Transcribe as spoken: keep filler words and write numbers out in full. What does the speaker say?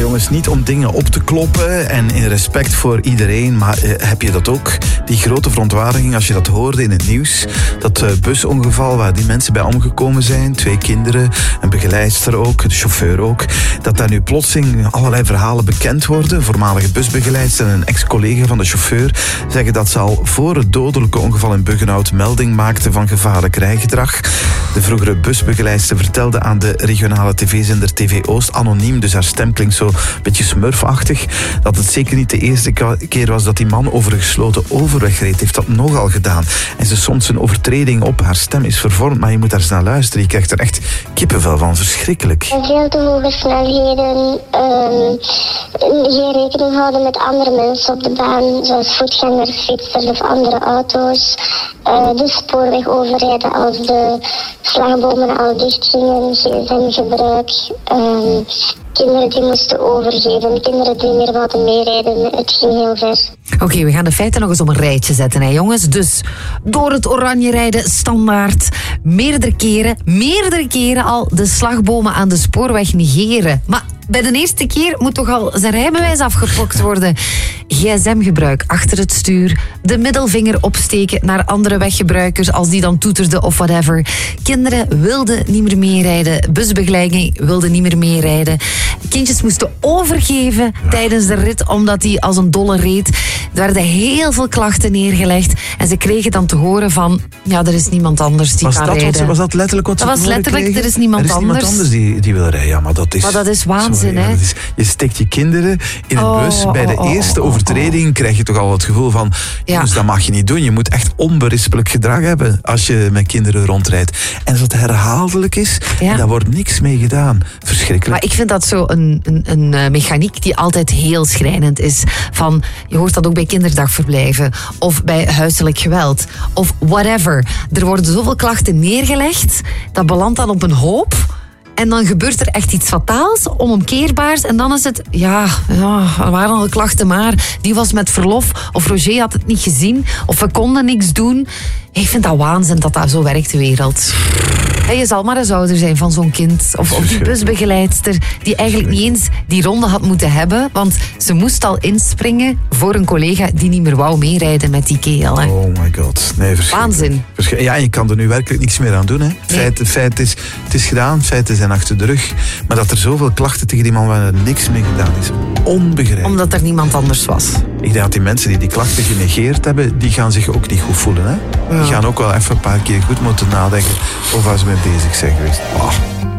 jongens, niet om dingen op te kloppen en in respect voor iedereen, maar eh, heb je dat ook? Die grote verontwaardiging als je dat hoorde in het nieuws. Dat uh, busongeval waar die mensen bij omgekomen zijn. Twee kinderen, een begeleidster ook, de chauffeur ook. Dat daar nu plotseling allerlei verhalen bekend worden. Voormalige busbegeleidster en een ex-collega van de chauffeur zeggen dat ze al voor het dodelijke ongeval in Buggenhout melding maakte van gevaarlijk rijgedrag. De vroegere busbegeleidster vertelde aan de regionale tv-zender T V Oost, anoniem, dus haar stem klinkt zo een beetje smurfachtig, dat het zeker niet de eerste keer was dat die man over een gesloten overweg reed. Heeft dat nogal gedaan. En ze soms een overtreding op. Haar stem is vervormd, maar je moet daar eens naar luisteren. Je krijgt er echt kippenvel van. Verschrikkelijk. Veel te hoge snelheden. Um, geen rekening houden met andere mensen op de baan, zoals voetgangers, fietsers of andere auto's. Uh, de spoorweg overrijden als de slagbomen al dicht gingen. G S M-gebruik. Um, Kinderen die moesten overgeven, kinderen die meer wilden meerijden, het ging heel ver. Oké, okay, we gaan de feiten nog eens op een rijtje zetten, hè, jongens. Dus door het oranje rijden, standaard, meerdere keren, meerdere keren al de slagbomen aan de spoorweg negeren. Maar bij de eerste keer moet toch al zijn rijbewijs afgepokt worden. G S M-gebruik achter het stuur, de middelvinger opsteken naar andere weggebruikers als die dan toeterden of whatever. Kinderen wilden niet meer meerijden, busbegeleiding wilde niet meer meerijden. Kindjes moesten overgeven tijdens de rit omdat die als een dolle reed. Er werden heel veel klachten neergelegd en ze kregen dan te horen van, ja, er is niemand anders die was kan dat rijden. Wat, was dat letterlijk wat ze Dat was letterlijk, kregen? er is niemand er is anders. niemand anders die, die wil rijden. Ja, maar dat is, maar dat is waanzin, sorry, hè? Dat is, je steekt je kinderen in een oh, bus. Bij de oh, eerste oh, oh, overtreding krijg je toch al het gevoel van, jongens, ja. dat mag je niet doen. Je moet echt onberispelijk gedrag hebben als je met kinderen rondrijdt. En als het herhaaldelijk is, ja. daar wordt niks mee gedaan. Verschrikkelijk. Maar ik vind dat zo een, een, een mechaniek die altijd heel schrijnend is. Van, je hoort dat ook bij kinderdagverblijven of bij huiselijk geweld of whatever. Er worden zoveel klachten neergelegd, dat belandt dan op een hoop. En dan gebeurt er echt iets fataals, onomkeerbaars. En dan is het, ja, ja, er waren al klachten maar. Die was met verlof. Of Roger had het niet gezien. Of we konden niks doen. Ik vind dat waanzin dat dat zo werkt, de wereld. En je zal maar eens ouder zijn van zo'n kind. Of, of die busbegeleidster die eigenlijk niet eens die ronde had moeten hebben. Want ze moest al inspringen voor een collega die niet meer wou meerijden met die kerel. Hè. Oh my god. Nee, waanzin. Ja, je kan er nu werkelijk niks meer aan doen. Hè. Feit, nee. feit is, het is gedaan, feiten zijn achter de rug. Maar dat er zoveel klachten tegen die man waar er niks mee gedaan is. Onbegrijpelijk. Omdat er niemand anders was. Ik denk dat die mensen die die klachten genegeerd hebben, die gaan zich ook niet goed voelen. Hè? Ja. Die gaan ook wel even een paar keer goed moeten nadenken over waar ze mee bezig zijn geweest. Oh.